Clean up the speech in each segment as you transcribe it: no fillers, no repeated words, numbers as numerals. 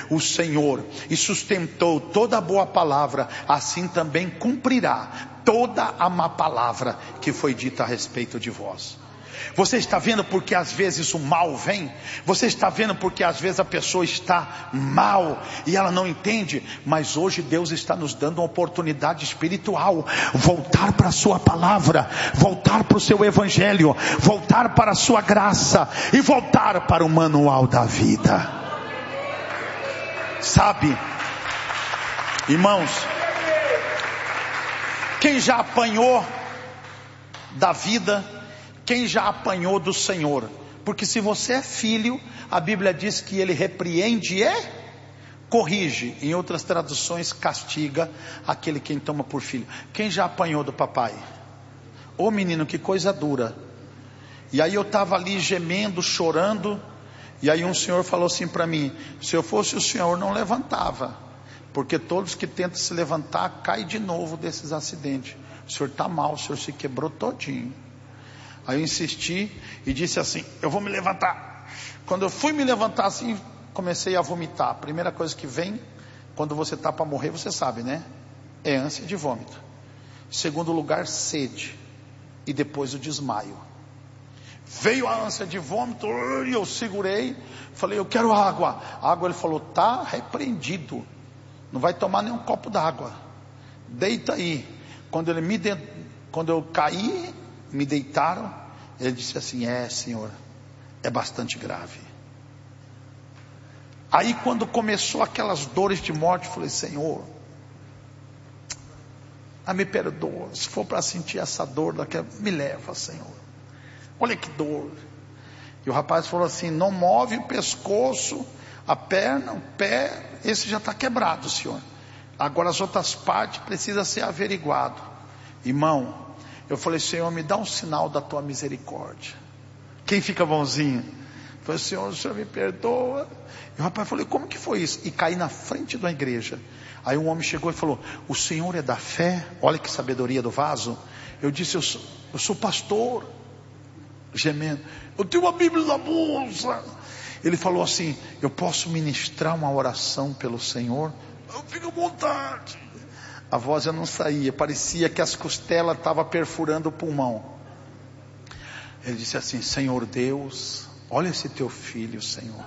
o Senhor e sustentou toda a boa palavra, assim também cumprirá toda a má palavra que foi dita a respeito de vós. Você está vendo porque às vezes o mal vem? Você está vendo porque às vezes a pessoa está mal e ela não entende? Mas hoje Deus está nos dando uma oportunidade espiritual. Voltar para a sua palavra, voltar para o seu evangelho, voltar para a sua graça e voltar para o manual da vida. Sabe, irmãos, quem já apanhou da vida, quem já apanhou do Senhor? Porque se você é filho, a Bíblia diz que Ele repreende e corrige. Em outras traduções, castiga aquele quem toma por filho. Quem já apanhou do papai? Ô menino, que coisa dura. E aí eu estava ali gemendo, chorando. E aí um senhor falou assim para mim: se eu fosse o senhor, não levantava, porque todos que tentam se levantar caem de novo desses acidentes. O senhor está mal, o senhor se quebrou todinho. Aí eu insisti e disse assim: eu vou me levantar. Quando eu fui me levantar assim, comecei a vomitar. A primeira coisa que vem quando você está para morrer, você sabe, né? É ânsia de vômito. Segundo lugar, sede. E depois o desmaio. Veio a ânsia de vômito e eu segurei. Falei: eu quero água. A água, ele falou: tá repreendido. Não vai tomar nem um copo d'água. Deita aí. Quando eu caí, me deitaram, ele disse assim: senhor, é bastante grave. Aí quando começou aquelas dores de morte, eu falei: Senhor, me perdoa, se for para sentir essa dor, me leva, Senhor, olha que dor. E o rapaz falou assim: não move o pescoço, a perna, o pé, esse já está quebrado, senhor, agora as outras partes precisam ser averiguado. Irmão, eu falei: Senhor, me dá um sinal da tua misericórdia. Quem fica bonzinho? Eu falei: Senhor, o senhor me perdoa. E o rapaz falou: como que foi isso? E caí na frente da igreja. Aí um homem chegou e falou: o senhor é da fé? Olha que sabedoria do vaso. Eu disse: eu sou pastor. Gemendo: eu tenho uma Bíblia na bolsa. Ele falou assim: eu posso ministrar uma oração pelo Senhor? Eu fico à vontade. A voz já não saía, parecia que as costelas estavam perfurando o pulmão. Ele disse assim: Senhor Deus, olha esse teu filho, Senhor.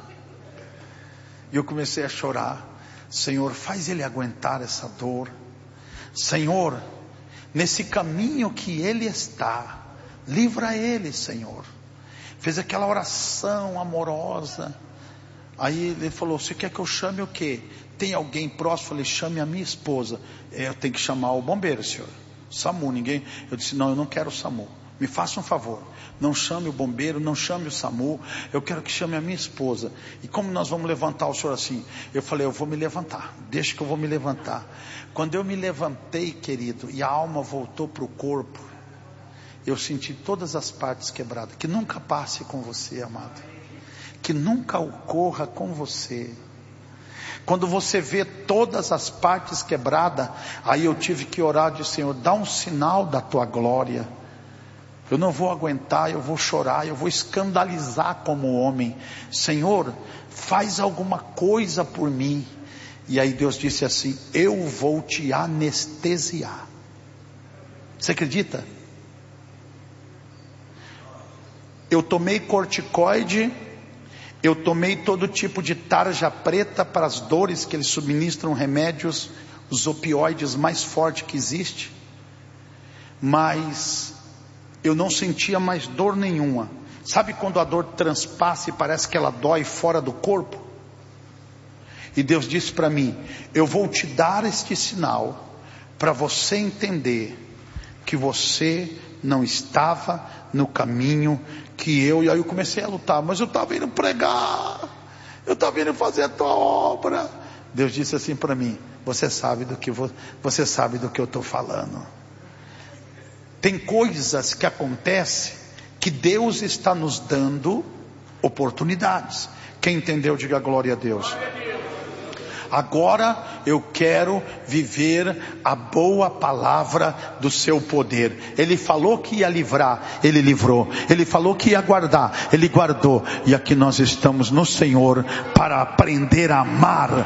E eu comecei a chorar. Senhor, faz ele aguentar essa dor. Senhor, nesse caminho que ele está, livra ele, Senhor. Fez aquela oração amorosa. Aí ele falou: você quer que eu chame o quê? Tem alguém próximo? Eu falei: chame a minha esposa. Eu tenho que chamar o bombeiro, senhor. SAMU, ninguém. Eu disse: não, eu não quero o SAMU. Me faça um favor, não chame o bombeiro, não chame o SAMU. Eu quero que chame a minha esposa. E como nós vamos levantar o senhor assim? Eu falei: eu vou me levantar, deixa que eu vou me levantar. Quando eu me levantei, querido, e a alma voltou para o corpo, eu senti todas as partes quebradas. Que nunca passe com você, amado. Que nunca ocorra com você. Quando você vê todas as partes quebradas, aí eu tive que orar, de Senhor, dá um sinal da tua glória. Eu não vou aguentar, eu vou chorar, eu vou escandalizar como homem. Senhor, faz alguma coisa por mim. E aí Deus disse assim: eu vou te anestesiar. Você acredita? Eu tomei corticoide, eu tomei todo tipo de tarja preta para as dores, que eles subministram remédios, os opioides mais fortes que existe. Mas eu não sentia mais dor nenhuma. Sabe quando a dor transpassa e parece que ela dói fora do corpo? E Deus disse para mim: eu vou te dar este sinal para você entender que você não estava no caminho que eu... E aí eu comecei a lutar, mas eu estava indo pregar, eu estava indo fazer a tua obra. Deus disse assim para mim: você sabe do que eu estou falando. Tem coisas que acontecem que Deus está nos dando oportunidades. Quem entendeu, diga glória a Deus. Agora eu quero viver a boa palavra do seu poder. Ele falou que ia livrar, Ele livrou. Ele falou que ia guardar, Ele guardou. E aqui nós estamos no Senhor para aprender a amar